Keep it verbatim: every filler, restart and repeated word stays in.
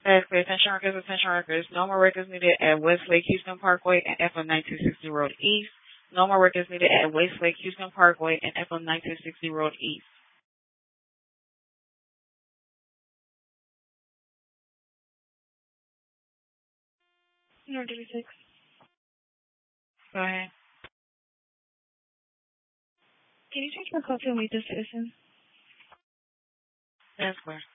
Exactly. Attention records, attention records. No more records needed at Westlake Houston Parkway and F M nineteen sixty Road East. No more records needed at Westlake Houston Parkway and F M nineteen sixty Road East. North thirty-six. Go ahead. Can you change my call to a meet the citizen? That's where.